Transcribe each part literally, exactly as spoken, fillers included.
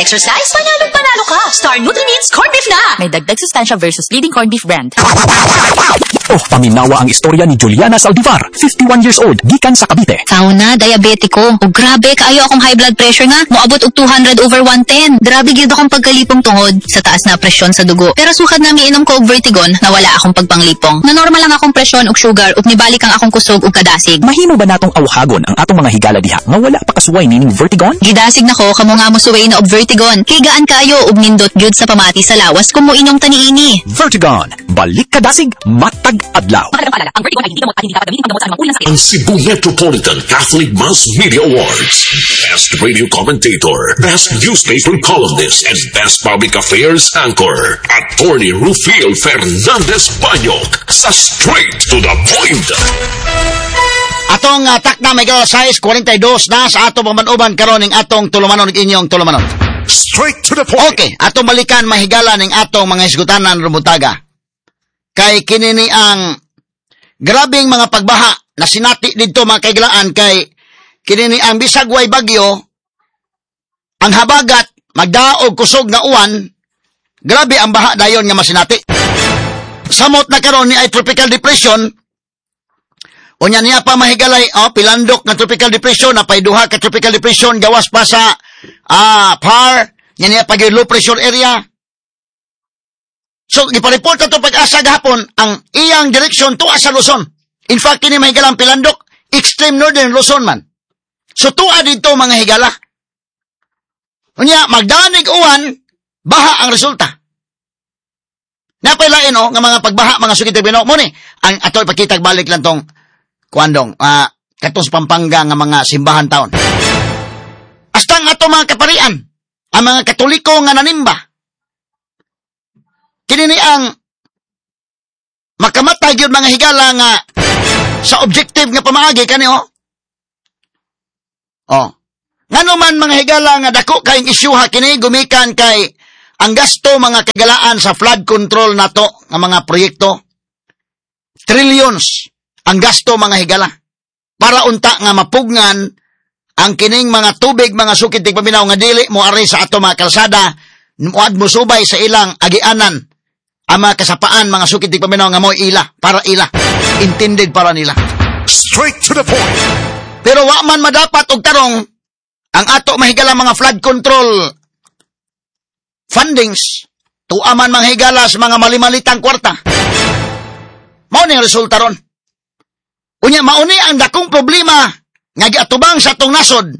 exercise, panalong panalo ka. Star Nutri-Miన్స్ Corned Beef na. May dagdag sustansya versus leading corned beef brand. Oh, paminawa ang istorya ni Juliana Saldivar, fifty-one years old, gikan sa Cavite. Sauna, diabetiko. O grabe, kaayo akong high blood pressure nga. Moabot og two hundred over one ten. Grabe gyud akong pagkalipong tungod sa taas na presyon sa dugo. Pero sukad na miinom ko og Vertigon, nawala akong pagpanglipong. Na normal lang akong presyon og sugar ug nibalik ang akong kusog ug kadasig. Mahimo ba natong awhagon ang atong mga higala diha nga wala pa kasuway nining Vertigon? Gidasig nako kamo nga mo suway na og Vertigon. Kay gaan kaayo ug nindot gyud sa pamati sa lawas kung moinom taniini. Vertigon, balik kadasig, matag adlaw. Ang Vertigon ay hindi gamot at hindi dapat gamitin panggamot sa anumang uri ng sakit. Ang Cebu Metropolitan Catholic Mass Media Awards. Best Radio Commentator, Best Newspaper Columnist, and Best Public Affairs Anchor. Attorney Rufil Fernandez Banyok sa Straight to the Point. Atong uh, takna may size forty-two na sa atong pamanuban karon ning atong tulumanon ning inyong tulumanon. Straight to the point. Okay, atong balikan mahigala ning atong mga hisgutanan rumutaga. Kay kinini ang grabing mga pagbaha na sinati dito mga kaigalaan kay kinini ang bisag way bagyo ang habagat magdaog kusog nga uwan grabe ang baha dayon nga masinati. Samot na karon ni ay tropical depression. Unya niya pa mahigalay oh pilandok nga tropical depression na pay duha ka tropical depression gawas pa sa ah par nya niya pa low pressure area. So, ipareport na ito pag-asa gahapon ang iyang direksyon tuwa sa Luzon. In fact, kini may higalang pilandok, extreme northern Luzon man. So, tuwa dito mga higala. Unya, magdanig uwan, baha ang resulta. Napailain o, nga mga pagbaha, mga sukit bino. Muni, ang ato ipakitag balik lang tong kuandong, uh, katos Pampanga nga mga simbahan taon. Hasta ang ato mga kaparian, ang mga katoliko nga nanimba, kinini ang makamatay yun mga higala nga sa objective nga pamaagi kani oh. Oh. Ngano man mga higala nga dako kayong isyuha kini gumikan kay ang gasto mga kagalaan sa flood control nato nga mga proyekto. Trillions ang gasto mga higala para unta nga mapugnan ang kining mga tubig mga sukit tig paminaw nga dili mo ari sa ato mga kalsada muad mo subay sa ilang agianan. Ang mga kasapaan, mga sukit di paminaw nga mo ila, para ila. Intended para nila. Straight to the point. Pero wa man madapat og tarong, ang ato mahigala mga flood control fundings, tuaman mga higala sa mga malimalitang kwarta. Mao ni resulta ron. Unya, mauni ang dakong problema nga giatubang sa atong nasod.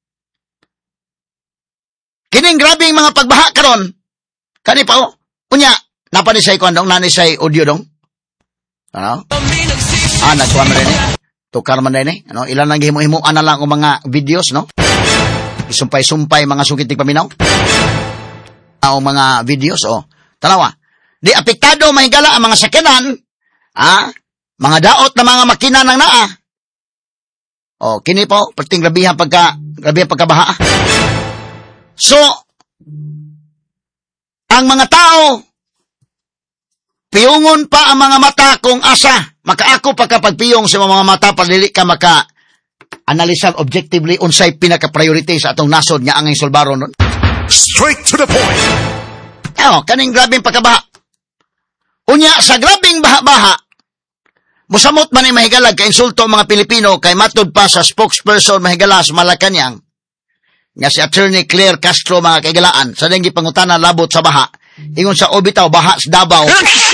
Kining grabing mga pagbaha karon, kani pa o, unya, napanisay ko andong, nanisay audio dong. Ano? Ah, nagkuha man rin eh. Tukar man rin eh. Ano? Ilan lang himo-himuan na lang ang mga videos, no? Isumpay-sumpay mga sukitig paminaw. Ah, o mga videos, oh. Tanawa. Di apektado mahigala ang mga sakyanan, ah, mga daot na mga makina ng naa. Oh, kini po, perting grabihan pagka, grabihan pagkabaha. So, ang mga tao, piyungon pa ang mga mata kung asa. Makaako pa kapag piyong sa mga mata palili ka maka-analysan objectively unsay pinaka-priority sa atong nasod nga ang isolbaron nun. Straight to the point. Oh, kaning grabing pagkabaha. Unya, sa grabing baha-baha, musamot man ay mahigalag ka insulto mga Pilipino kay matod pa sa spokesperson mahigala sa Malacanang nga si Attorney Claire Castro mga kaigalaan sa denggi pangutana labot sa baha. Ingon sa obitaw, baha sa Davao.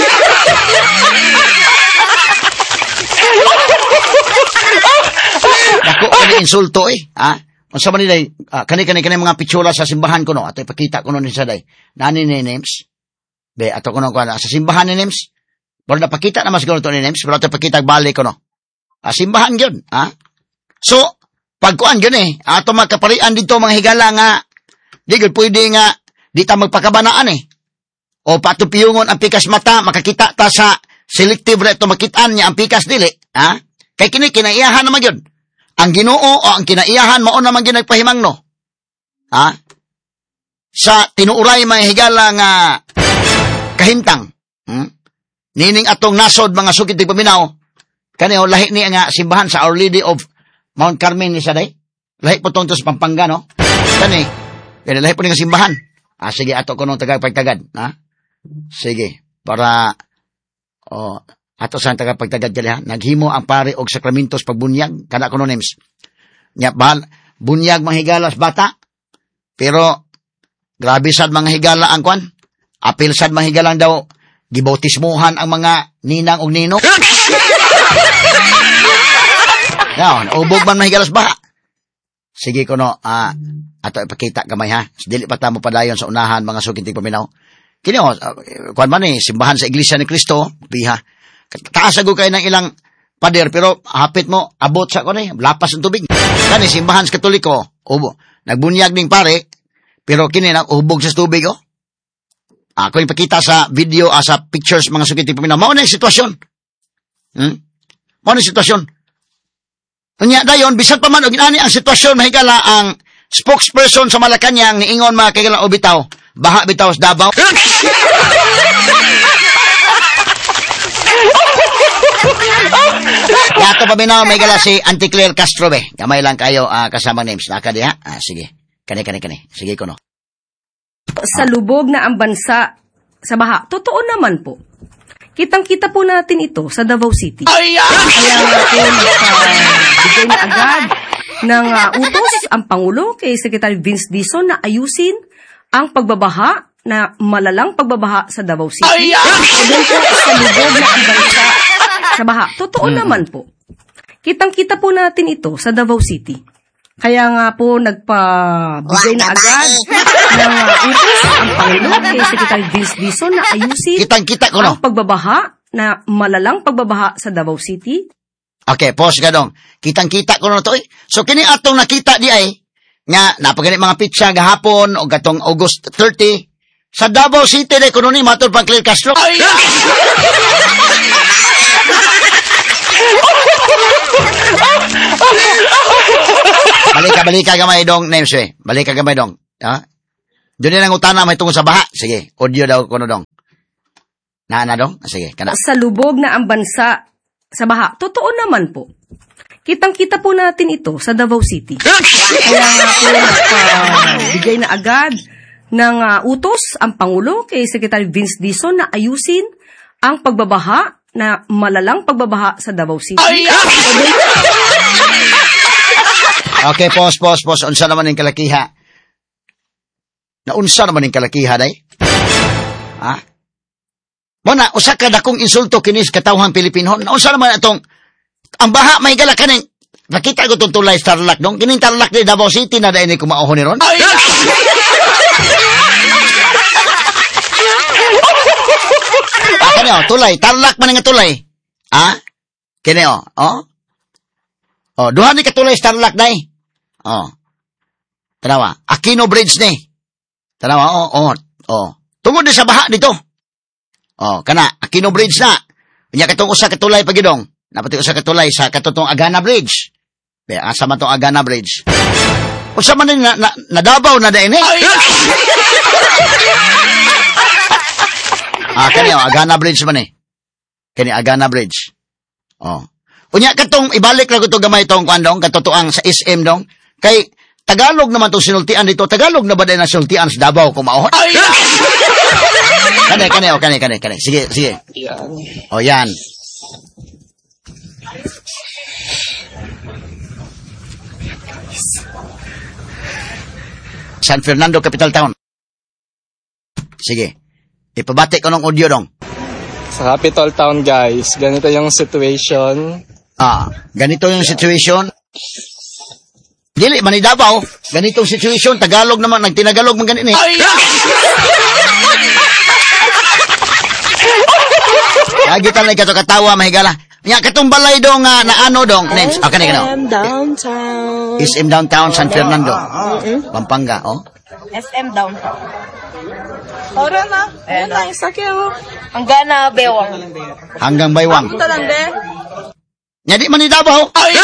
Dako kani insulto eh. Ha? Unsa man nilay, uh, kani-kani-kani mga pitsura sa simbahan ko no. Ato ipakita ko no ni Saday. Nani ni Names. Be, ato ko no ko sa simbahan ni Names. Pero napakita naman siguro ito ni Names. Pero ato ipakita balik ko no. Ah, simbahan yun. Ha? So, pagkuan yun eh. Ato magkaparian dito mga higala nga. Di yun pwede nga. Di ta magpakabanaan eh. O patupiyungon ang pikas mata, makakita ta sa selective reto makitaan niya ang pikas dili. Ha? Kay kini kinaiyahan naman yun. Ang Ginoo o ang kinaiyahan mao naman gyud nagpahimang no. Ha? Sa tinuuray mga higala nga kahintang. Hmm? Nining atong nasod mga sukit paminaw. Kaniyo lahi ni nga simbahan sa Our Lady of Mount Carmen ni Saday. Lahi po tong sa Pampanga no. Kani, kani lahi po ni nga simbahan. Ah, sige, ato ko nung tagapagtagad. Ha? Sige, para, oh, ato sa tagapagtagad gali ha. Naghimo ang pare og sakramentos pagbunyag. Kana ko nung names. Nya, bahal, bunyag mga higalas bata. Pero, grabe sad mga higala ang kwan. Apil sad mga higalang daw, gibautismuhan ang mga ninang og nino. Yan, ubog man mahigalas ba? Sige ko no, ah, ato ipakita gamay ha. Dili pa ta mo padayon sa unahan mga sukintig paminaw. Kini oh, uh, kuan man eh, simbahan sa Iglesia ni Cristo, biha. Taas agud kay ng ilang pader pero hapit mo abot sa ko ni lapas ng tubig. Kani simbahan sa Katoliko, ubo. Nagbunyag ning pare, pero kini nang ubog sa tubig oh. Ako ipakita sa video, ah, sa pictures mga sukintig paminaw. Mao na yung sitwasyon. Hmm? Mao na yung sitwasyon. Unya dayon bisan pa man og inani ang sitwasyon mahigala ang spokesperson sa Malacañang niingon mga kaigalang o bitaw, baha bitaw sa Davao. Yato pa binaw may gala si Auntie Claire Castro be. Gamay lang kayo uh, kasama names naka diha. Ah, sige. Kani kani kani. Sige ko no. Sa lubog na ang bansa sa baha. Totoo naman po. Kitang-kita po natin ito sa Davao City. Kaya nga po, bigay na agad ng uh, utos ang Pangulo kay Secretary Vince Dizon na ayusin ang pagbabaha na malalang pagbabaha sa Davao City. So din po sa lubog na ang bansa sa baha. Totoo hmm. naman po. Kitang-kita po natin ito sa Davao City. Kaya nga po nagpabigay na agad ng uh, utos ang Pangulo kay Secretary Vince Dizon na ayusin Kitang-kita ko no. ang pagbabaha na malalang pagbabaha sa Davao City. Okay, pause ka dong. Kitang-kita ko no to eh. So kini atong nakita di ay nga napagani mga pitsa gahapon o gatong August thirty sa Davao City de kuno ni matud pang Claire Castro. Balika, balika gamay dong, names eh. Balika gamay dong. Ha? Doon din ang utana may tungkol sa baha. Sige, audio daw kuno dong. Na, na dong? Sige, kana. Sa lubog na ang bansa sa baha. Totoo naman po. Kitang-kita po natin ito sa Davao City. Kaya nga po nagpabigay na agad ng uh, utos ang Pangulo kay Secretary Vince Dizon na ayusin ang pagbabaha na malalang pagbabaha sa Davao City. Okay, pause, pause, pause. Unsa naman yung kalakiha? Naunsa naman yung kalakiha, day? Ha? Muna, usa ka dakong insulto kinis katawhang Pilipino. Naunsa naman itong, ang baha may gala kaning, nakita ko itong tulay Tarlac dong. Kining Tarlac di Davao City na dahil ni kumauho ni ron. Ah, kani o, tulay. Tarlac man nga tulay. Ha? Kini o, o? O, duha ni katulay Tarlac, day. O. Tanawa. Aquino Bridge ni. Tanawa, o, o, o. Tungod din sa baha dito. O, kana, Aquino Bridge na. Kanya katong usa katulay pagidong. Napati usa katulay sa katutong Agana Bridge. Be, asa man tong Agana Bridge. Usa man din na, na, nadabaw na dain eh. Ah, kani o, Agana Bridge man eh. Kani Agana Bridge. O. Unya katong ibalik lang ito gamay itong kuandong, katotoang sa S M dong. Kay Tagalog naman itong sinultian dito. Tagalog na ba din na sinultian sa Davao kumahon? Kani, kani, o, kani, kani, kani. Sige, sige. O, yan. San Fernando, capital town. Sige. Ipabati ko ng audio dong. Sa capital town, guys, ganito yung situation. Ah, ganito yung situation. Dili, man ni Davao. Ganitong situation. Tagalog naman. Nagtinagalog man ganito eh. Lagi tayo kato katawa, mahigala. Nga, katong balay dong uh, na ano dong. Names. Ah, kanina, kanina. S M Downtown. S M Downtown, San Fernando. Pampanga, oh. S M Downtown. Ora na. Ayan na, isa kayo. Hanggang na Bewang. Hanggang Baywang. Punta lang, de. Nga, di man ni Davao.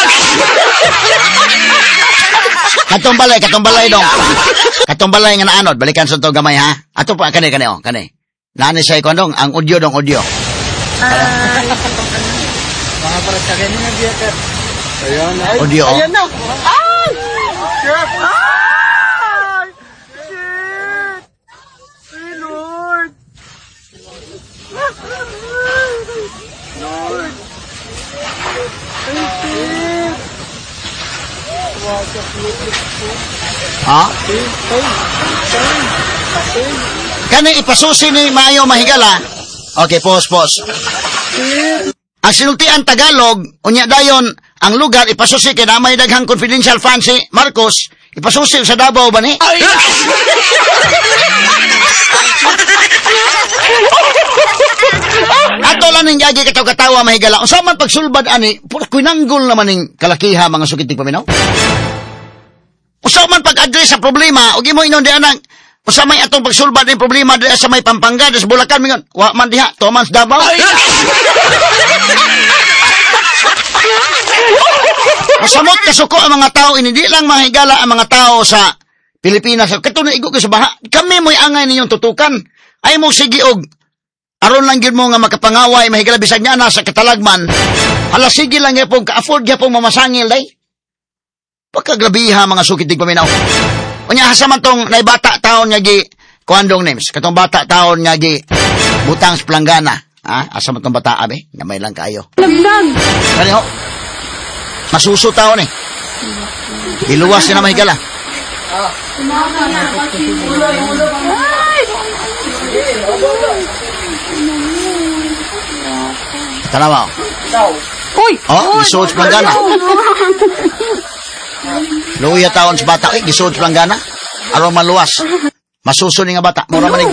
Katong balay, katong balay dong. Katong balay nga naanod. Balikan sa to gamay, ha? Ato pa, kani, kani, oh, kani. Nani siya ikon dong, ang audio dong, audio. Ay. Mga para sa ganyan na diya ka. Ayan na. Audio, oh. Ayan na. Ay! Ay! Shit! Ha? Kani ipasusi ni maayo mahigala. Okay, pause, pause. Ang sinultian Tagalog, unya dayon, ang lugar ipasusi kay na may daghang confidential fan si Marcos, ipasusi sa Davao ba ni? Ato lang ning yagi kataw-katawa mahigala. Unsa man pagsulbad ani, pura kuinanggol naman ning kalakiha mga sukitig paminaw. Unsa man pag-address sa problema, ugi mo inon di anang usa may atong pagsulbad ning problema di sa may Pampanga, sa Bulacan mingon. Wa man diha, Thomas Davao. Masamot kasuko ang mga tao, hindi lang mahigala ang mga tao sa Pilipinas. Kato na igo ko sa baha. Kami mo'y angay ninyong tutukan. Ay mo sige og aron lang gyud mo nga makapangaway mahigala bisag niya na sa katalagman. Hala sige lang gyapon ka-afford gyapon mamasangil day. Pagkagrabiha mga sukitig paminaw. Unya hasaman tong naibata taon nga gi kuandong names. Katong bata taon nga gi butang sa planggana. Ha? Asa mo tong bata abe? Gamay lang kayo. Lagdag. Kani ho. Masuso taon eh. Iluwas na mahigala. Tanawa. Uy! Oh, isuot sa planggana. Luya taon sa bata. Eh, isuot sa planggana. Aron maluwas. Masuso ni nga bata. Mura manig.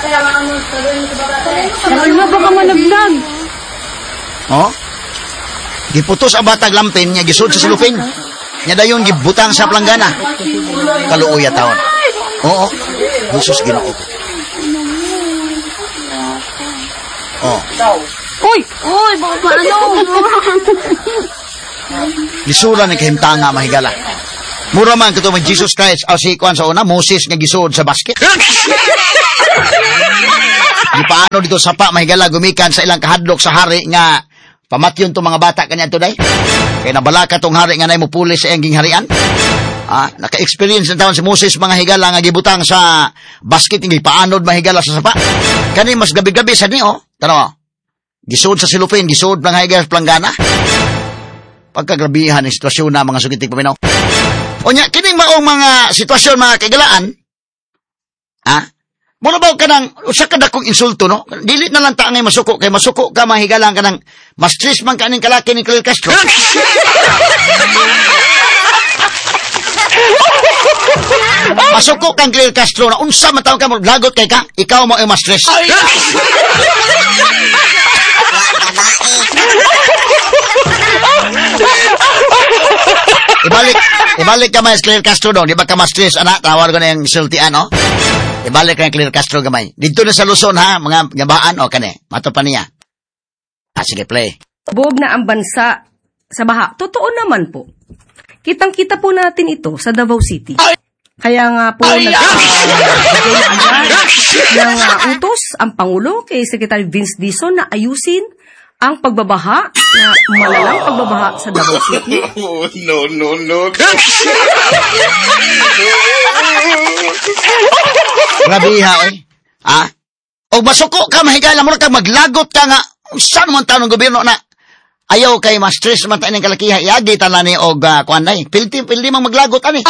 Ano ba ka malagdag? Oh? Giputos ang batag lampin, niya gisud sa silupin. Niya dayon gibutang sa planggana. Kaluoya taon. Oo. Jesus Ginoo ko. Oh. Uy! Uy! Baka ba ano? Gisura ni kahimtanga mahigala. Mura man kato mag Jesus Christ. O si Kwan sa una, Moses nga gisud sa basket. Di paano dito sapa mahigala gumikan sa ilang kahadlok sa hari nga pamatyon to mga bata kanya today. Kaya nabalaka tong hari nga nay mo pulis sa iyang gingharian. Ah, naka-experience na taon si Moses mga higala nga gibutang sa basket nga paanod mahigala sa sapa. Kani mas gabi-gabi sa ni oh. Tanaw. Gisud sa silupin, gisud mga higala sa planggana. Pagkagrabihan ng sitwasyon na mga sukitig paminaw. Onya kining maong mga sitwasyon mga kaigalaan. Ah, muna ba ka nang, usa ka dakong insulto, no? Dilit na lang ta ngay masuko, kay masuko ka, mahigalang ka nang, mas stress man ka ning kalaki ni Claire Castro. Masuko kang Claire Castro, na unsa matawag ka mo, lagot kay ka, ikaw mo ay mas stress. ibalik, ibalik ka may Claire Castro doon, di ba ka mas stress, anak, tawar ko na yung sultian, no? Ibalik ka yung Claire Castro gamay. Dito na sa Luzon, ha? Mga gabaan, o kane. Mato pa niya. Ah, sige, play. Bog na ang bansa sa baha. Totoo naman po. Kitang-kita po natin ito sa Davao City. Kaya nga po, nag- uh, ng uh, utos ang Pangulo kay Secretary Vince Dizon na ayusin ang pagbabaha na malalang pagbabaha sa Davao City. Oh, no, no, no. Grabiha, oy. Ah? O masuko ka, mahigala mo na ka, maglagot ka nga. Saan mo ang tanong gobyerno na ayaw kay mas stress man tayo ng kalakiha. Iagi tala ni og uh, kuan day. Pildi, pildi mang maglagot, ani.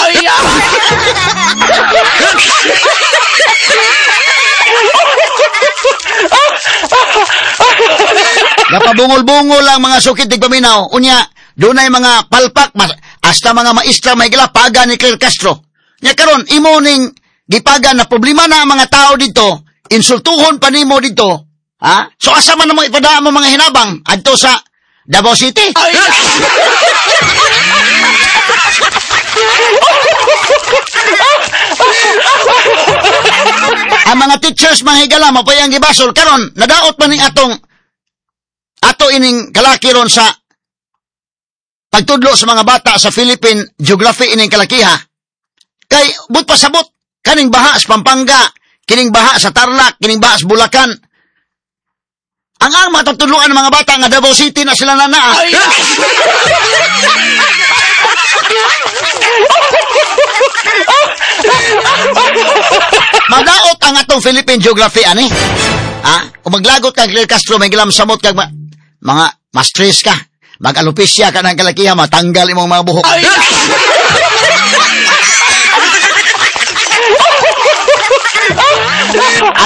Napabungol-bungol lang mga sukit di paminaw. Unya, doon ay mga palpak, mas, hasta mga maestra may gila, paga ni Claire Castro. Nya karon imo ning gipaga na problema na ang mga tao dito, insultuhon pa nimo dito, ha? So asa man mo ipadaan mo mga hinabang adto sa Davao City? Ang mga teachers mga higala mapayang gibasol karon nadaot man ning atong ato ining kalaki ron sa pagtudlo sa mga bata sa Philippine Geography ining kalakiha. Kay but pasabot kaning baha sa Pampanga, kining baha sa Tarlac, kining baha sa Bulacan. Ang ang matutuluan ng mga bata nga Davao City na sila nanaa. Madaot ang atong Philippine Geography ani. Ha? Kung maglagot kang Claire Castro may gilam samot kag ma- mga ma-stress ka. Mag-alopecia ka ng kalakiha, matanggal imong mga buhok.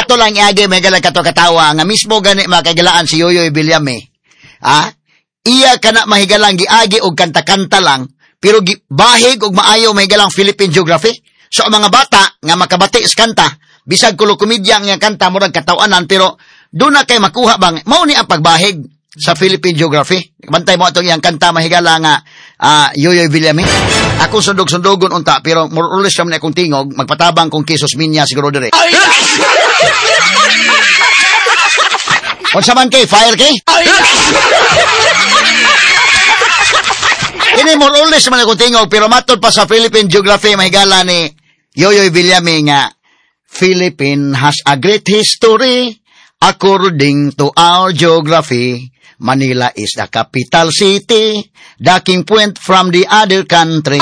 ato lang iagi may galang kato katawa nga mismo gani makagilaan si Yoyoy Villame. Ah, iya kana mahigalang giagi og kanta-kanta lang pero gi, bahig og maayo mahigalang Philippine Geography. So ang mga bata nga makabati sa kanta, bisag kulo komedya nga kanta murag katawanan pero do na kay makuha bang mao ni ang pagbahig sa Philippine Geography. Bantay mo atong iyang kanta mahigala nga uh, Yoyoy Villame. Ako sundog-sundogon unta pero more or less naman akong tingog magpatabang kong kisos minya siguro dire. Unsa man kay fire kay? Ini more or less naman akong tingog pero matod pa sa Philippine Geography mahigala ni Yoyoy Villame nga Philippine has a great history according to our geography. Manila is the capital city, the king point from the other country.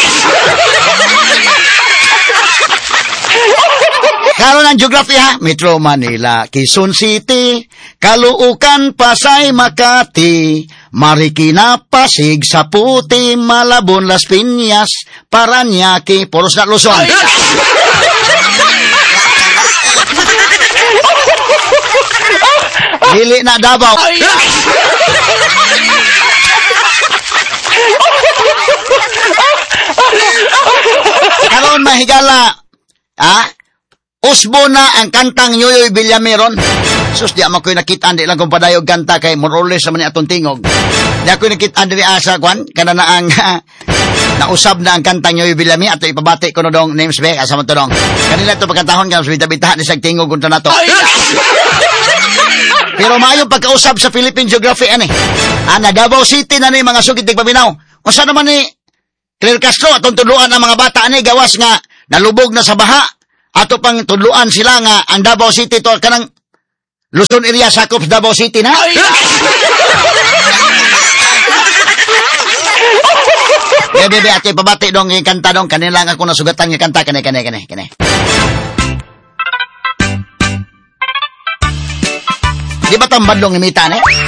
Karon ang geography ha, Metro Manila, Quezon City, Caloocan, Pasay, Makati, Marikina, Pasig, Saputi, Malabon, Las Piñas, Paranaque, Poros na Luzon. Dili na Davao. Karon mahigala. Ah? Usbo na ang kantang Yoyoy Villame ron. Sus, di ako ko'y nakita, di lang kong padayog kanta kay Moroles naman ni atong tingog. Di ako nakita, di asa, kwan, kana na ang, nausab na ang kantang Yoyoy Villame, ato ipabati ko no dong, names be, asa mo to dong. Kanila ito pagkatahon ka, bita-bitahan ni sag tingog kunta na to. Pero maayong pagkausab sa Philippine Geography, ani. Ana, Davao City na ni mga sugid tig paminaw. O saan naman ni Claire Castro, atong tudluan ang mga bata, ani, gawas nga, nalubog na sa baha. Ato pang tudluan sila nga, ang Davao City to, kanang Luzon area sakop sa Davao City na. Bebe, bebe, ato ipabati dong yung kanta dong, kanilang ako nasugatan yung kanta, kane, kane, kane, kane. Di ba tambad dong imita, ne?